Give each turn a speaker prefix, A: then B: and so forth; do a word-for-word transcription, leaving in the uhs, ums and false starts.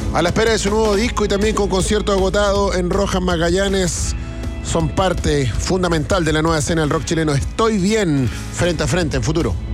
A: A la espera de su nuevo disco y también con concierto agotado en Rojas Magallanes, son parte fundamental de la nueva escena del rock chileno. Estoy bien, frente a frente en Futuro.